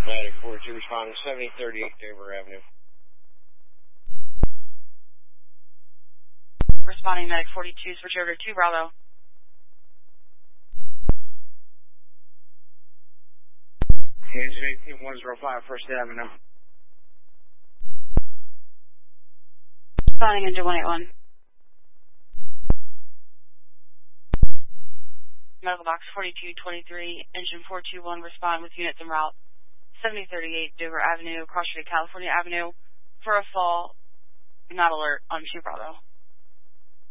Medic 42 responding 7038 Dover Avenue. Responding Medic 42, switch over to 2 Bravo. Engine 185 First Avenue. Responding into 181. Medical box 4223, engine 421, respond with units en route 7038 Dover Avenue, Cross Street, California Avenue, for a fall, not alert on 2 Bravo.